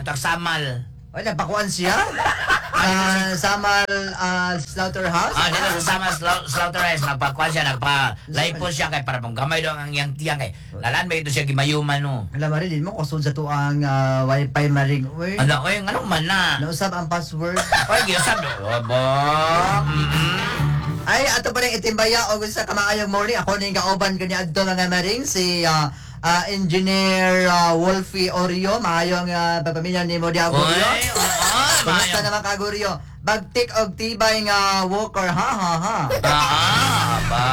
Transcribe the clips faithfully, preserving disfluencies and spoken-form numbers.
ato Samal. Ay, napakuan siya? Uh, Samal uh, Slaughterhouse? Ah, dito sa Samal Sla- Slaughterhouse, nagpakuan siya, nagpa-live po siya kay para mong gamay daw ang iyang tiyang kay. Lalaan ba ito siya gimayuman no? Alam mo rin, din mo kusod sa to ang uh, wifi maring. Uy, Ano, oy, ngano man na? nausap ang password. Oy, gisab do. Obo. Mm. Ay, ato pa rin itimbaya o gusto sa kamaayong morning. Ako na yung kauban kanya adto mga maring si uh, uh, Engineer uh, Wolfie Orio. Maayong uh, pagpamilya ni Modi Agorio. Oy, oo. Kumusta naman ka, Agorio? Bagtik og tibay nga walker, ha ha ha. Ah, ba.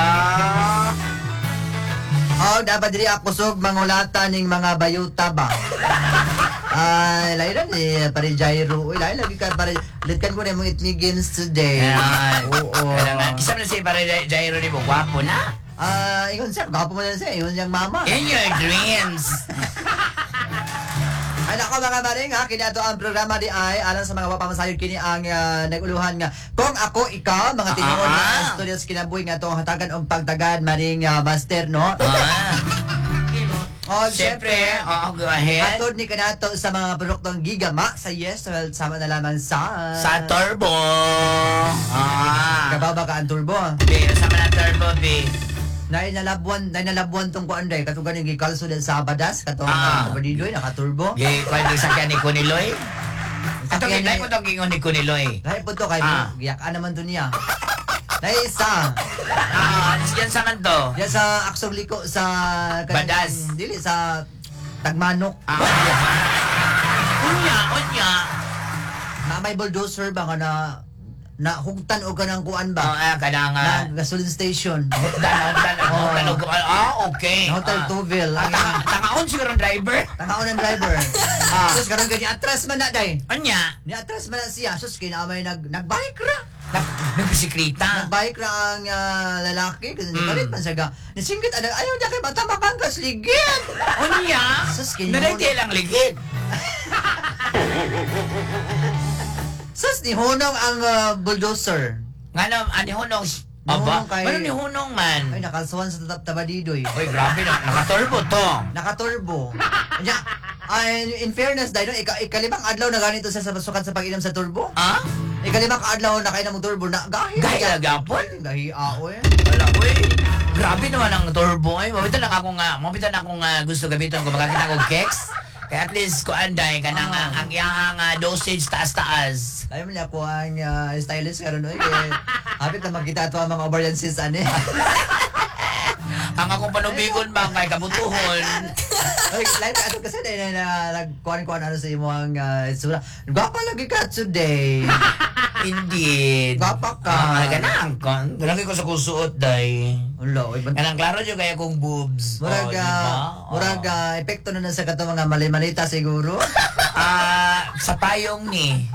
Oh, dapat diri ako sug mangulatan ning mga bayuta ba. Ay, lain rin eh, pare Jairo. Uy, lain lagi ka, pare. Litkan ko na yung It Me Games today. Ayan. Oo. Kailangan. Isa na si para Jairo ni mo. Gwapo na. Ah, ingon siya. Gapo mo na siya. Ingon siyang mama. In your dreams. Ay, nako mga maring ha. Kini ato ang programa di ay alang sa mga wapamasayod kini ang uh, naguluhan nga. Kung ako, ikaw, mga tinuod Ah. na studios kinabuhi nga itong hatagan o pagtagad maring uh, master, no? Ah. Oh, Siyempre, oh, go ahead. atod ni kanato sa mga produktong Gigama sa Yes, well, sama na lamang sa... Sa turbo. Ah. Kababa ka ang turbo. Be, sama na turbo, be. Nay nalabuan, nay nalabuan tong kuan day katong ganing gikalso din sa Badas katong Ah. uh, badidoy naka-turbo. Gi, kung yung sakyan ni Kuniloy. Ato, Sakyan gilay ni- mo itong gingon ni Kuniloy. Lahi po to kay Ah. giyakan naman to niya. Nay isa. Ah, yan sa man to. Diya sa aksong liko sa kanang- Badas. Dili sa Tagmanok. Ah, unya, unya. Na may bulldozer ba nga na na hugtan o kanang kuan Oh, ba? ah, kadang, ah, Na gasoline station. dan, dan, Oh. dan, ah, okay. Na Hotel Ah. Tuville. Ah, tanga- Tangaon siguro ang driver. Tangaon ang driver. Ah. Sus karon gani atras man na day. Anya, Ni atras man na siya. Sus kinamay nag nagbike ra. nag- nagbisiklita. Nagbike ra ang ah, lalaki kasi Mm. nagalit man siya ga. Nisingkit ana ayaw niya kay matamakan kas ligid. Unya, Sus, kinyo- narete lang ligid. Sus ni hunong ang ah, bulldozer. Nga na, ani hunong, Hunong aba, kay- ano ni hunong man? Ay nakalsuan sa tatap tabadidoy. Uy, grabe na, nakaturbo to. Nakaturbo. Anya, ay, in fairness dahil no, ika, ikalimang adlaw na ganito sa pasukan sa pag-inom sa turbo. Ah? Ikalimang adlaw na kayo ng turbo na gahi. Gaya gapon? Gahi ako eh. Wala, uy. Grabe naman ang turbo. Ay, mabitan lang ako nga, mabitan ako nga gusto gamitin kung makakita ko keks. Kaya at least ko anday ka na nga Ah. ang iyang uh, dosage taas-taas. Ayaw mo niya po ang uh, stylist karon oy kay hapit na magkita to ang mga overlances ani. Ang akong panubigon ba kay kabutuhon. Oy, live ato kasi dahil na nagkuhan-kuhan ano sa imo ang uh, sura. Gwapa lagi ka today. Indeed. Gwapa ka. Ah, ganang kon. Lagi ko sa kusuot day. Ulo, oy ban. Kanang klaro yung kaya kong boobs. Murag, Oh, ah, diba? murag Oh. ah, epekto na na sa kato mga mali-malita siguro. Ah, sa payong ni.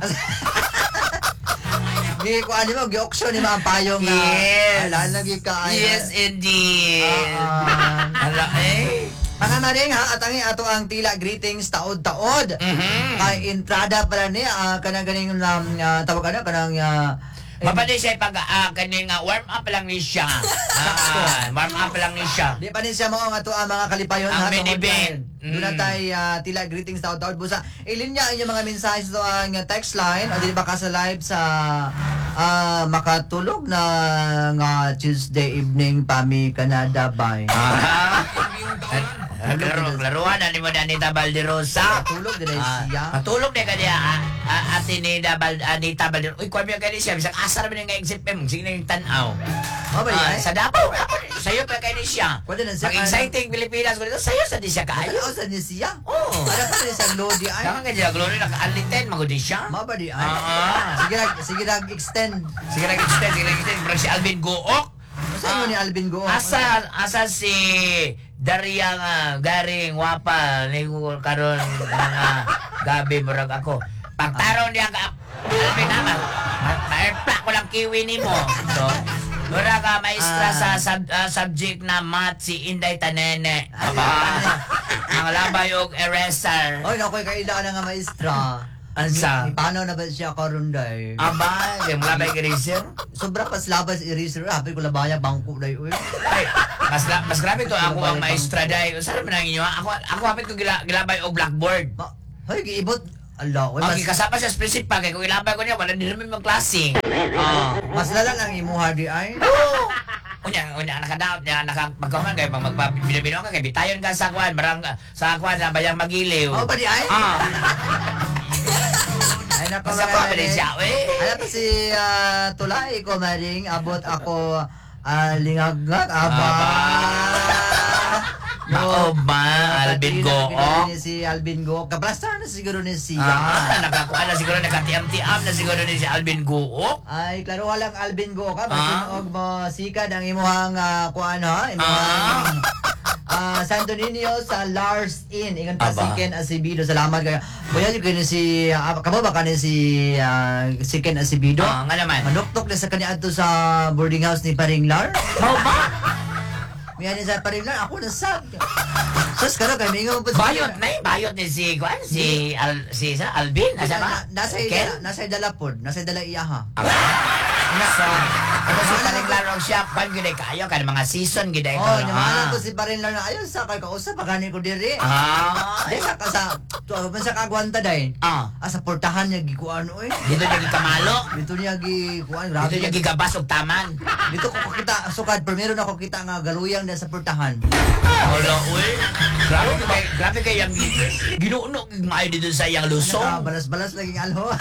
Di ko ano mo, gi-auction ni mga payong nga. Yes. Ala, lagi ka. ay, Yes, indeed. Ah, ah. Ala, eh. Mga maring ha, at ang ato ang tila greetings taod-taod. Mhm. Kay entrada pala ni ah, kanang ganing um, uh, tawag ano kanang uh, Mapali siya pag uh, kaning uh, warm up lang ni siya. Ah, warm up lang ni siya. di pa ni siya mo ang ato ang mga kalipayon Ang ha, main tungod event. kay- Doon na Mm. tayo ah, tila greetings taod-taod busa. Ilinya ang inyong mga mensahe sa ang uh, text line o di ba ka sa live sa ah, makatulog na nga Tuesday evening pami Canada bye. Ah. Laro, laruan ani mo na Anita Balderosa. Tulog din Ah, siya. matulog na kanya ah, ah, ate ni Dabal Anita Balderosa. Uy, kuha niya kanya siya. Bisang asar mo nga exit mo. Sige na yung tanaw. Mabay Ah, ay. sa Davao, sa'yo pa kayo ni siya. Pwede na siya. Pag exciting Pilipinas, sa'yo sa di siya kaayo. Ano sa niya siya? Oo. Para pa rin siyang lodi ay. Saka nga dyan, Glory, naka-aliten, magudi siya. Mabadi ay. Ah. Sige nag sige nag extend. Sige lang extend, sige lang extend. Parang si Alvin Gook. Saan mo ni Alvin Go? Asa, asa si Daria nga, garing, wapa, nigo karon mga gabi, murag ako. Pagtaro niya ka, Alvin naman, ma-airplak ko lang kiwi ni mo. So, murag ka, maestra Ah. sa sub, ah, subject na math, si Inday Tanene. Aba, ang labay og eraser. Oy, nakoy kaila na nga maestra. Ansa? Ni- Paano na ba siya karon day? Aba, yung labay eraser. Sobra pas labas eraser, happy ko labaya bangko day uy. Ay, mas la, mas grabe to ako ang maestra day. Saan man ang inyo? Ako ako hapit ko gila, gilabay og blackboard. Ma, Hoy, giibot. Ala, oy, Okay, mas, kasama siya sa prinsipal. Kaya kung ilabay ko niya, wala din namin mag-klaseng. ah, mas lala lang imuha di ay. Unya, unya, nakadaot niya, nakapagkaman kayo, pag magpabinabino ka, kaya bitayon ka sa kwan, barang, sa kwan, na bayang magiliw. Oh, pa di ay? Ah, Ay, nako Basta mga pa, maring. siya, eh. Ano pa si ah, Tulay ko, maring. Abot ako ah, lingagag. Aba. Aba. Mao ba, Alvin Gook? Gook? Ni si Alvin Gook. Kablastar na siguro ni siya. Ah, nakakuha na siguro, nakatiam-tiam na siguro ni si Alvin Gook. Ay, klaro walang Alvin Gook ha. Ah. Masinog mo sikad ang imuhang uh, kuan ha. Imuhang ah Santo Niño sa Lars Inn. Ingon pa si Aba. Ken Acebido. Salamat kayo. Kuya, yung ni si, uh, kamo ba ka ni si, uh, si Ken Acebido? Ah, nga naman. Manuktok na sa kanya ato sa boarding house ni Paring Lar. Mao ba? Miyan ni sa Paring Lar, ako na sab. Sus, karo kay mingo pa Bayot na eh, bayot ni si, kwan, si, Al, si, sa, Alvin, asa ba? Na, nasa Ken? ida, nasa dala pod, nasa dala iya ha. So, ano sa taling laro siya, kwan, gina kayo, kan mga season, gina ito, Oh, no? nyamalan ko si Paring Lar na ayun sa kay kausap pagani ko diri. Ah, Di sa kasa, to sa kagwanta day. ah, Asa portahan niya gikuan oy. dito niya gikamalo, Dito niya gikuan dito grabe. niya gigabas og taman. Dito ko kita sukad primero na ko kita nga galuyang na sa portahan. Wala, uy. Grabe kay, grabe kay yung ginuuno, maayo dito sa iyang Naka lusong. balas-balas lagi alho.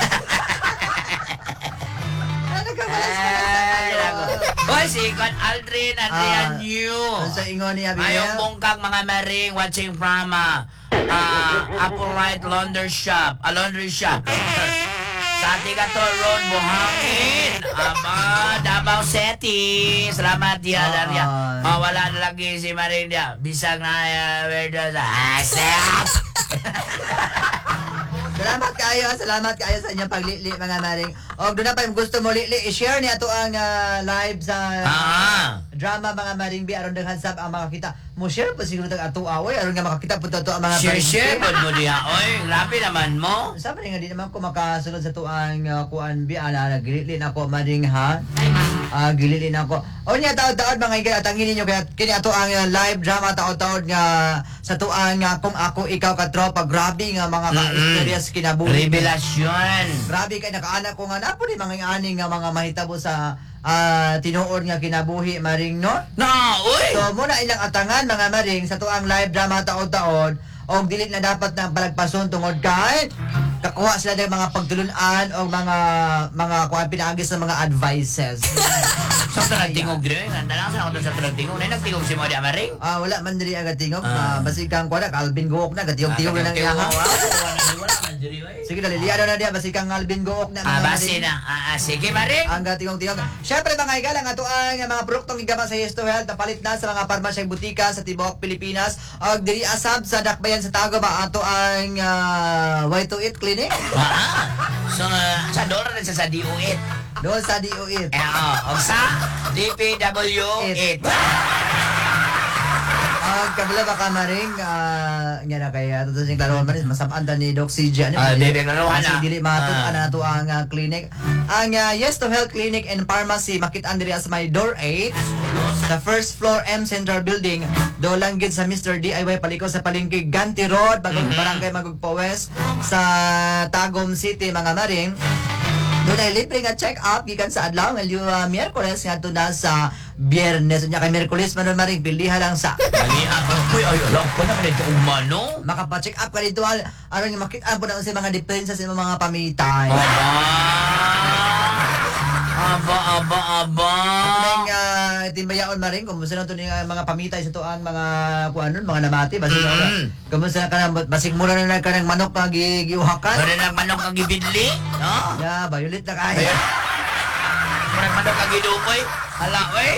Naka Ay, nako. balas-balas. Hoy, si Kwan Aldrin, Adrian Ah, New. Sa ingon niya Ayong bungkag mga maring watching from uh, uh, Apple Right Laundry Shop. A laundry shop. Sa Tigato Road, Buhangin. Ama, Davao City. Salamat dia, Ah, Daria. ah. Oh, wala na lagi si Maring dia. Bisag na uh, where does access. Salamat kayo, salamat kayo sa inyong paglili mga maring. Og doon na pa yung gusto mo lili, i-share niya to ang ah, live sa Ah. drama mga maring bi aron daghan sab ang makakita. Mo share pa siguro tag ato away aron nga makakita pud to ang mga Share, maring share, bi. pod mo diha. Oy, grabe naman mo. Sabi nga di naman ko makasulod sa tuang uh, kuan bi ana gililin ako maring ha. Ah, gililin ako. O niya taod-taod mga igay atangin ninyo kaya kini ato ang uh, live drama taod-taod nga sa tuang uh, kung ako ikaw ka tropa grabe nga mga Mm-mm. ka-istorya sa kinabuhi. Revelasyon. Grabe kay nakaanak ko nga napo ni mga ani nga mga mahitabo sa ah, tinuod nga kinabuhi maring no. Na, uy. So muna ilang atangan mga maring sa tuang live drama taod-taod og dili na dapat na palagpason tungod kay kakuha sila ng mga pagtulunan o mga mga kuan pinaagis sa mga advices. Sa nagtingog dire, nanda lang sa ako sa nagtingog. Nay nagtingog si Modi Amaring. Ah wala man diri aga tingog Ah. ah. basikang kuan Alvin Gook na gatiyog-tiyog na nang iya. Wala man diri oy. Sige dali liado na dia basikang Alvin Gook na Ah, mga base maring. na. Ah, ah, sige Maring. Ang gatingong-tingog. Syempre mga igalang ato ang mga produktong igama sa Yesto Health napalit na sa mga parmasyang butika sa tibuok Pilipinas. Og diri asab sa Dakbayan sa Tagaba ato ang ah, Y two Eat Clinic. Ah, so uh, sa Dora rin sa sa D O eight. Doon sa D O Eat. Eh, oh, og sa D P W eight. Ang kabila baka maring ah, nga na kay ato sa klaro man masabaan ta ni Doc C J ano. Ah, dili klaruhan na. Kasi dili matod Ah. ana to ang ah, clinic. Ang ah, Yesto Health Clinic and Pharmacy makit-an diri sa may door eight. Sa first floor M Central Building, do lang gid sa Mister D I Y paliko sa palengke Ganti Road, bagong barangay Magugpa West sa Tagum City mga maring. Doon ay libre nga check-up gikan sa adlaw nga uh, Miyerkules nga na sa Biyernes. Unya kay Miyerkules man maring pildiha lang sa Dali ako. Uy, ay, alam ko na kanito umano. makapa-check up ka dito aron nga makita po na sa mga diferensya sa mga pamitay. Aba, aba, aba. Nang uh, timbayaon maring kumusta na to ni uh, mga pamitay sa tuan mga kuanon mga namati basig Mm. mm. kumusta na kana basig mura na na kanang manok nga gi- giuhakan. Ano lang manok ang gibidli? No? Ya, violet na kaya. Murag manok ang gidukoy. Hala, oy.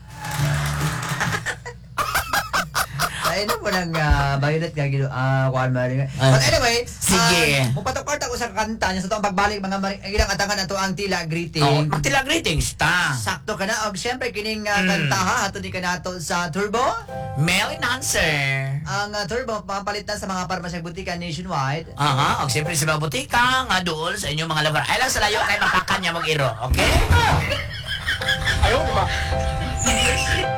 Ay na po nang uh, violet nga gido ah kuan maring. Ah, But anyway, sige. Uh, Mupatakart ako sa kanta niya sa tuang pagbalik mga maring ang ilang atangan ato ang tila greeting. Oh, magtila greetings ta. Sakto ka na og syempre kining uh, Mm. kanta ha ato ni kanato sa Turbo. Mail enhancer. Ang uh, Turbo papalit na sa mga parmasyang butika nationwide. Aha, og siyempre sa mga butika nga dool sa inyong mga lugar. Ay lang sa layo kay makakan niya mag-iro, okay? Ayaw, di ba?